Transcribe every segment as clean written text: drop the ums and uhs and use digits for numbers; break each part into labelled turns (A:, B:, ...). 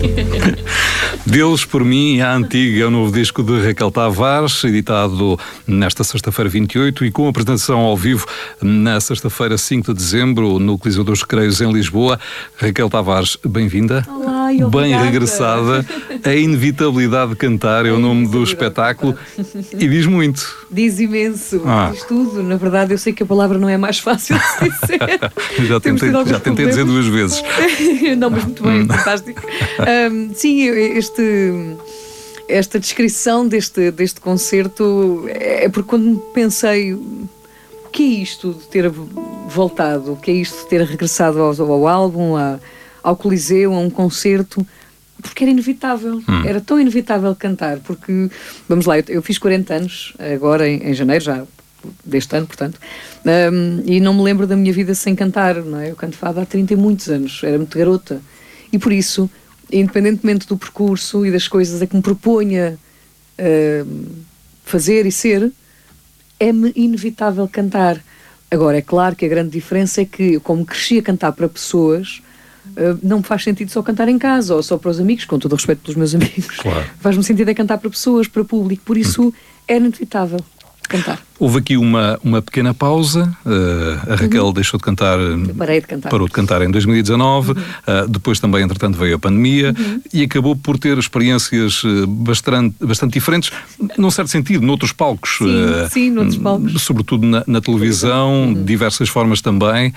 A: Deus por mim, a Antiga, é o novo disco de Raquel Tavares, editado nesta sexta-feira 28 e com apresentação ao vivo na sexta-feira 5 de dezembro no Coliseu dos Recreios em Lisboa. Raquel Tavares, bem-vinda.
B: Olá, e
A: bem regressada. A inevitabilidade de cantar é o nome do espetáculo e diz muito.
B: Diz imenso, diz tudo. Na verdade, eu sei que a palavra não é mais fácil de dizer.
A: já tentei dizer duas vezes.
B: Não, mas muito bem, fantástico. Sim, esta descrição deste concerto é porque quando pensei o que é isto de ter voltado, o que é isto de ter regressado ao álbum, ao Coliseu, a um concerto, porque era inevitável, era tão inevitável cantar, porque, vamos lá, eu fiz 40 anos agora em janeiro, já deste ano, portanto, e não me lembro da minha vida sem cantar, não é? Eu canto fado há 30 e muitos anos, era muito garota, e por isso, independentemente do percurso e das coisas a que me proponha fazer e ser, é-me inevitável cantar. Agora, é claro que a grande diferença é que, como cresci a cantar para pessoas, não me faz sentido só cantar em casa ou só para os amigos, com todo o respeito pelos meus amigos. Claro. Faz-me sentido é cantar para pessoas, para público, por isso é inevitável cantar.
A: Houve aqui uma pequena pausa, a Raquel deixou de cantar, parou de cantar em 2019, depois também, entretanto, veio a pandemia e acabou por ter experiências bastante diferentes, num certo sentido, noutros palcos.
B: Sim, noutros palcos.
A: Sobretudo na televisão, de diversas formas também,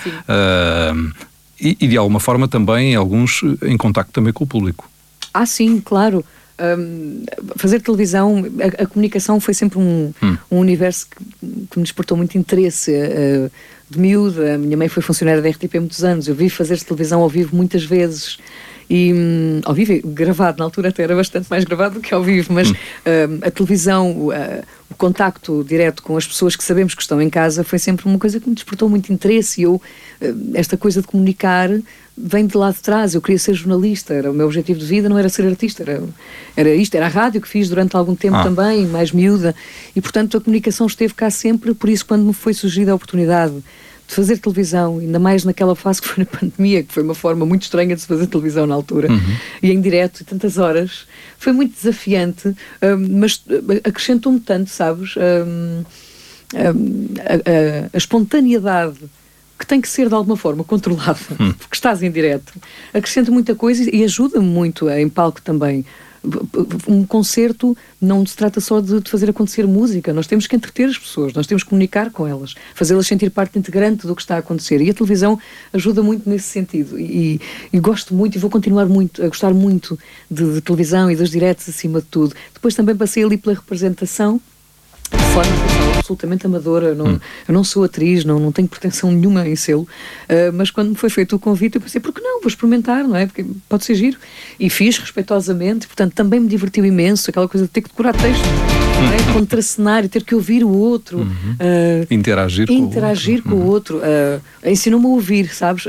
A: e de alguma forma também, alguns em contacto também com o público.
B: Sim, claro. Fazer televisão, a comunicação foi sempre um universo que me despertou muito interesse. De miúda, a minha mãe foi funcionária da RTP há muitos anos, eu vi fazer televisão ao vivo muitas vezes, e ao vivo, gravado, na altura até era bastante mais gravado do que ao vivo, mas a televisão, o contacto direto com as pessoas que sabemos que estão em casa foi sempre uma coisa que me despertou muito interesse, e esta coisa de comunicar vem de lá de trás. Eu queria ser jornalista, era o meu objetivo de vida, não era ser artista, era a rádio que fiz durante algum tempo também, mais miúda, e portanto a comunicação esteve cá sempre. Por isso, quando me foi surgida a oportunidade de fazer televisão, ainda mais naquela fase que foi na pandemia, que foi uma forma muito estranha de se fazer televisão na altura, e em direto, e tantas horas, foi muito desafiante, mas acrescentou-me tanto, sabes, a espontaneidade que tem que ser de alguma forma controlada, porque estás em direto, acrescenta muita coisa e ajuda-me muito em palco também. Um concerto não se trata só de fazer acontecer música, nós temos que entreter as pessoas, nós temos que comunicar com elas, fazê-las sentir parte integrante do que está a acontecer, e a televisão ajuda muito nesse sentido, e gosto muito e vou continuar a gostar muito de televisão e dos diretos acima de tudo. Depois também passei ali pela representação de forma absolutamente amadora. Eu não sou atriz, não tenho pretensão nenhuma em sê-lo, mas quando me foi feito o convite eu pensei, por que não? Vou experimentar, não é? Porque pode ser giro. E fiz respeitosamente, portanto também me divertiu imenso, aquela coisa de ter que decorar texto, não é? Contracenar e ter que ouvir o outro.
A: Interagir
B: com o outro. Ensinou-me a ouvir, sabes?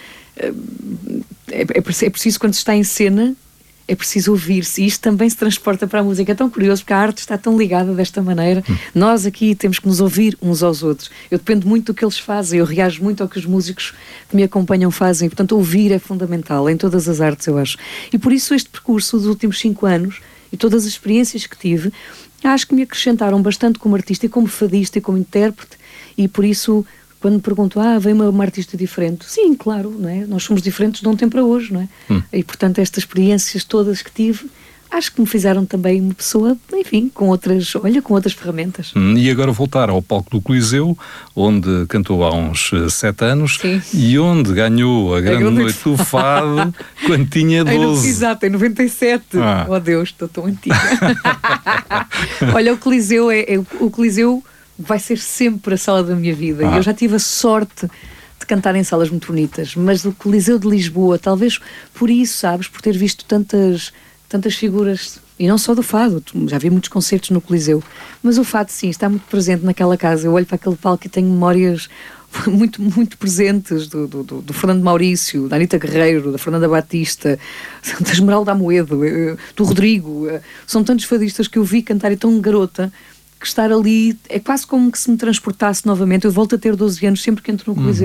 B: É preciso, quando se está em cena, é preciso ouvir-se, e isto também se transporta para a música. É tão curioso porque a arte está tão ligada desta maneira. Nós aqui temos que nos ouvir uns aos outros. Eu dependo muito do que eles fazem, eu reajo muito ao que os músicos que me acompanham fazem, portanto ouvir é fundamental em todas as artes, eu acho. E por isso este percurso dos últimos 5 anos e todas as experiências que tive, acho que me acrescentaram bastante como artista e como fadista e como intérprete, e por isso quando me pergunto, vem uma artista diferente, sim, claro, não é? Nós somos diferentes de ontem para hoje, não é? E portanto estas experiências todas que tive, acho que me fizeram também uma pessoa, enfim, com outras ferramentas.
A: E agora voltar ao palco do Coliseu, onde cantou há uns 7 anos,
B: sim,
A: e onde ganhou a grande noite do fado quando tinha 12.
B: Exato, em 97. Oh Deus, estou tão antiga. Olha, o Coliseu vai ser sempre a sala da minha vida. Eu já tive a sorte de cantar em salas muito bonitas, mas o Coliseu de Lisboa, talvez por isso, sabes, por ter visto tantas figuras, e não só do fado, já vi muitos concertos no Coliseu, mas o fado sim, está muito presente naquela casa. Eu olho para aquele palco e tenho memórias muito, muito presentes do Fernando Maurício, da Anita Guerreiro, da Fernanda Batista, da Esmeralda Amoedo, do Rodrigo. São tantos fadistas que eu vi cantar, e tão garota, que estar ali é quase como que se me transportasse novamente. Eu volto a ter 12 anos sempre que entro no Coliseu.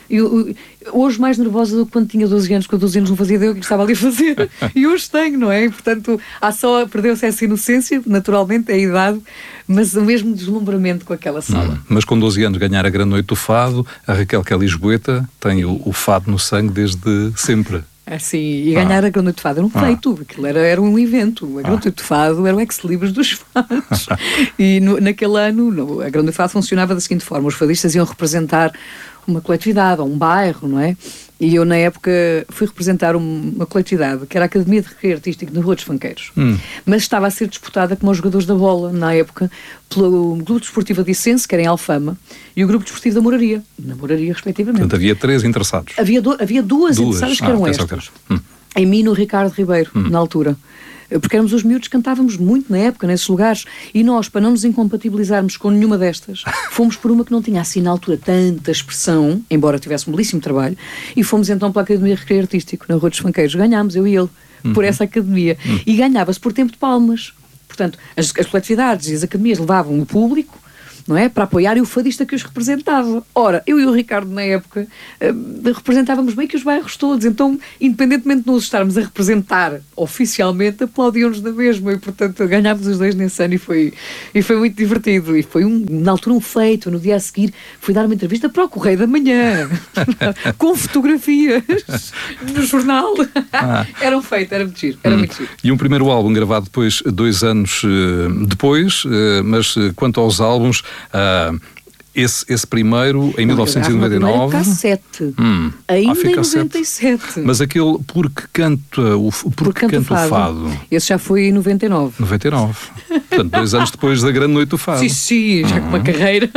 B: Hoje mais nervosa do que quando tinha 12 anos, com 12 anos não fazia ideia o que estava ali a fazer. E hoje tenho, não é? E, portanto, perdeu-se essa inocência, naturalmente, é a idade, mas o mesmo deslumbramento com aquela sala.
A: Mas com 12 anos ganhar a Grande Noite do Fado, a Raquel, que é lisboeta, tem o fado no sangue desde sempre.
B: Assim, e ganhar a Grande Noite do Fado era um feito, aquilo era um evento. A Grande Noite do Fado era o ex-libris dos fados. E naquele ano, a Grande Noite do Fado funcionava da seguinte forma: os fadistas iam representar uma coletividade ou um bairro, não é? E eu, na época, fui representar uma coletividade que era a Academia de Recreio Artístico de Rua dos Fanqueiros. Mas estava a ser disputada como os jogadores da bola, na época, pelo Grupo Desportivo Adicense, que era em Alfama, e o Grupo Desportivo da Moraria, na Moraria, respectivamente.
A: Portanto, havia 3 interessados.
B: Havia duas interessadas que eram estas. Em mim e no Ricardo Ribeiro, na altura. Porque éramos os miúdos, cantávamos muito na época, nesses lugares, e nós, para não nos incompatibilizarmos com nenhuma destas, fomos por uma que não tinha assim na altura tanta expressão, embora tivesse um belíssimo trabalho, e fomos então pela Academia de Recreio Artístico, na Rua dos Fanqueiros. Ganhámos, eu e ele, por essa academia. E ganhava-se por tempo de palmas. Portanto, as coletividades e as academias levavam o público, não é? Para apoiar o fadista que os representava. Ora, eu e o Ricardo, na época, representávamos bem que os bairros todos, então, independentemente de nos estarmos a representar oficialmente, aplaudiam-nos da mesma, e, portanto, ganhámos os dois nesse ano, e foi muito divertido, e foi, na altura, um feito. No dia a seguir, fui dar uma entrevista para o Correio da Manhã, com fotografias, no jornal. Era um feito, era muito giro, muito giro.
A: E um primeiro álbum gravado depois, 2 anos depois, mas quanto aos álbuns, esse primeiro em 1999.
B: Cassete. Ainda em 97.
A: Mas aquele Porque Canto o Fado.
B: Esse já foi em 99.
A: Portanto, 2 anos depois da Grande Noite do Fado.
B: Sim, já com uma carreira.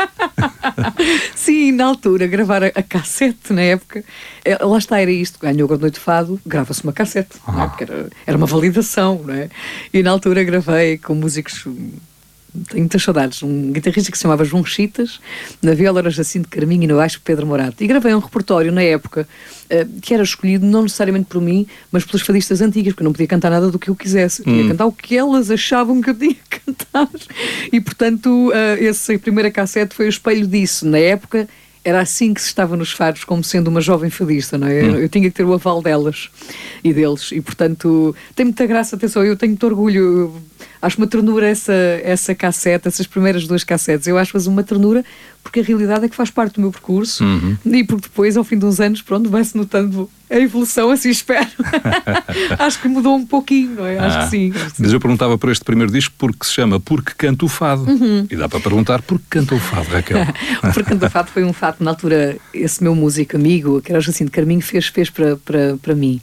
B: Sim, na altura, gravar a cassete, na época, lá está, era isto, ganhou a Grande Noite do Fado, grava-se uma cassete, não é? Porque era uma validação, não é? E na altura gravei com músicos. Tenho muitas saudades. Um guitarrista que se chamava João Chitas, na viola era Jacinto Carminho e no baixo Pedro Morato. E gravei um repertório na época que era escolhido não necessariamente por mim, mas pelas fadistas antigas, porque eu não podia cantar nada do que eu quisesse. Eu tinha que cantar o que elas achavam que eu tinha que cantar. E, portanto, essa primeira cassete foi o espelho disso. Na época, era assim que se estava nos fados, como sendo uma jovem fadista, não é? Eu tinha que ter o aval delas e deles. E, portanto, tem muita graça, atenção, eu tenho muito orgulho. Acho uma ternura essa cassete, essas primeiras 2 cassetes. Eu acho-as uma ternura porque a realidade é que faz parte do meu percurso e porque depois, ao fim de uns anos, pronto, vai-se notando a evolução, assim espero. Acho que mudou um pouquinho, não é? Acho que sim.
A: Mas eu perguntava por este primeiro disco porque se chama Porque Canto o Fado. E dá para perguntar por que canta o fado, Raquel?
B: Porque Canto o Fado foi um fado, na altura, esse meu músico amigo, que era o Jacinto Carminho, fez para mim.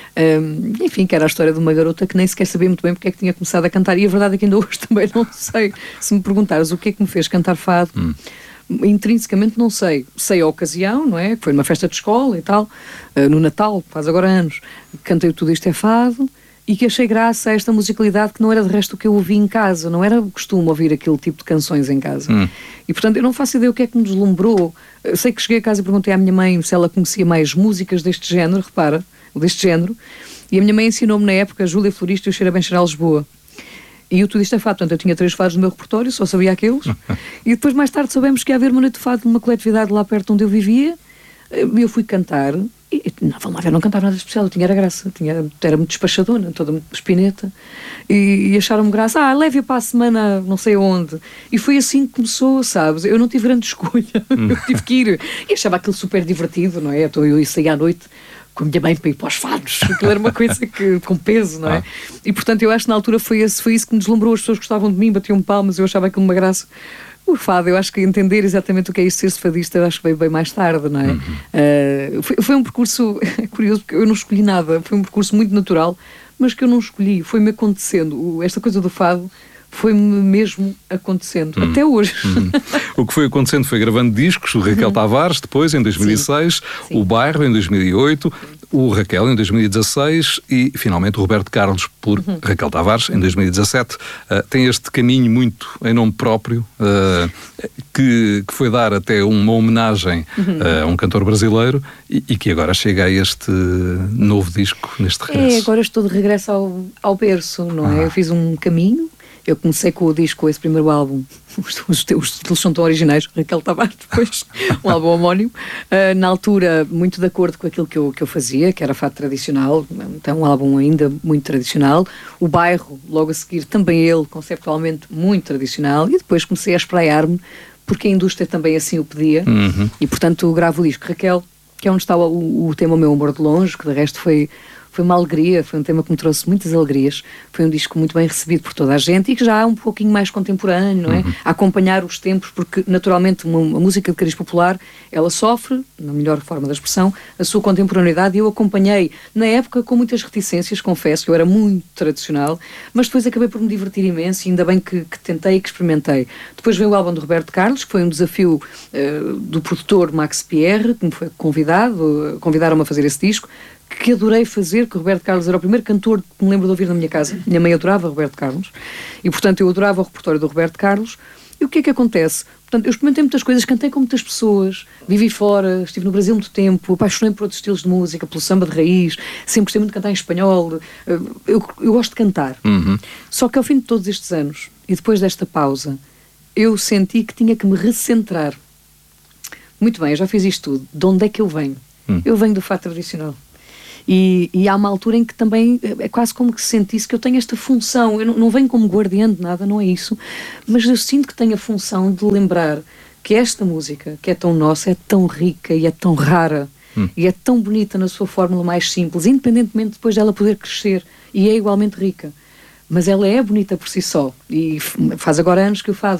B: Enfim, que era a história de uma garota que nem sequer sabia muito bem porque é que tinha começado a cantar, e a verdade é que ainda hoje também não sei. Se me perguntares o que é que me fez cantar fado, intrinsecamente não sei. Sei a ocasião, não é? Foi numa festa de escola e tal, no Natal, faz agora anos, cantei Tudo Isto é Fado, e que achei graça a esta musicalidade que não era de resto o que eu ouvi em casa, não era costume ouvir aquele tipo de canções em casa. E, portanto, eu não faço ideia o que é que me deslumbrou. Eu sei que cheguei a casa e perguntei à minha mãe se ela conhecia mais músicas deste género, repara, deste género, e a minha mãe ensinou-me na época a Júlia Florista e o Cheira Bem Cheira a Lisboa. E o Tudo Isto é Fado, portanto eu tinha 3 fados no meu repertório, só sabia aqueles, e depois mais tarde soubemos que ia haver uma noite de fado numa coletividade lá perto onde eu vivia, e eu fui cantar, e não, vamos lá ver, não cantava nada especial, eu tinha era graça, era muito despachadona, toda muito espineta, e acharam-me graça, leve-a para a semana não sei onde, e foi assim que começou, sabes, eu não tive grande escolha, eu tive que ir, e achava aquilo super divertido, não é, então eu saía à noite com a minha mãe para ir para os fados, aquilo era uma coisa com peso, não é? E portanto eu acho que na altura foi isso que me deslumbrou, as pessoas gostavam de mim, batiam palmas, eu achava aquilo uma graça. O fado, eu acho que entender exatamente o que é isso ser fadista, eu acho que veio bem mais tarde, não é? Foi um percurso curioso, porque eu não escolhi nada, foi um percurso muito natural, mas que eu não escolhi, foi-me acontecendo. Esta coisa do fado foi-me mesmo acontecendo, até hoje.
A: O que foi acontecendo foi gravando discos, o Raquel Tavares depois, em 2006, sim. O Bairro, em 2008, o Raquel, em 2016 e, finalmente, o Roberto Carlos, por Raquel Tavares, em 2017. Tem este caminho muito em nome próprio, que foi dar até uma homenagem a um cantor brasileiro e que agora chega a este novo disco, neste regresso.
B: Agora estou de regresso ao berço, não é? Eu fiz um caminho Eu comecei com o disco, esse primeiro álbum, os títulos são tão originais, Raquel Tavares, depois um álbum homónimo, na altura muito de acordo com aquilo que eu fazia, que era fado tradicional, então um álbum ainda muito tradicional. O Bairro, logo a seguir, também ele, conceptualmente muito tradicional, e depois comecei a espraiar-me, porque a indústria também assim o pedia, e portanto gravo o disco Raquel, que é onde está o tema Meu Amor de Longe, que de resto foi uma alegria, foi um tema que me trouxe muitas alegrias, foi um disco muito bem recebido por toda a gente e que já é um pouquinho mais contemporâneo, não é? A acompanhar os tempos, porque naturalmente uma música de cariz popular, ela sofre, na melhor forma da expressão, a sua contemporaneidade, e eu acompanhei na época com muitas reticências, confesso, que eu era muito tradicional, mas depois acabei por me divertir imenso, e ainda bem que tentei e que experimentei. Depois veio o álbum do Roberto Carlos, que foi um desafio do produtor Max Pierre, que me foi convidaram-me a fazer esse disco, que adorei fazer, que o Roberto Carlos era o primeiro cantor que me lembro de ouvir na minha casa. Minha mãe adorava Roberto Carlos e, portanto, eu adorava o repertório do Roberto Carlos. E o que é que acontece? Portanto, eu experimentei muitas coisas, cantei com muitas pessoas, vivi fora, estive no Brasil muito tempo, apaixonei por outros estilos de música, pelo samba de raiz, sempre gostei muito de cantar em espanhol. Eu gosto de cantar. Só que ao fim de todos estes anos, e depois desta pausa, eu senti que tinha que me recentrar. Muito bem, eu já fiz isto tudo. De onde é que eu venho? Eu venho do fado tradicional. E há uma altura em que também é quase como que sentisse que eu tenho esta função. Eu não venho como guardiã de nada, não é isso, mas eu sinto que tenho a função de lembrar que esta música, que é tão nossa, é tão rica e é tão rara e é tão bonita na sua fórmula mais simples, independentemente depois dela poder crescer, e é igualmente rica, mas ela é bonita por si só. E faz agora anos que o fado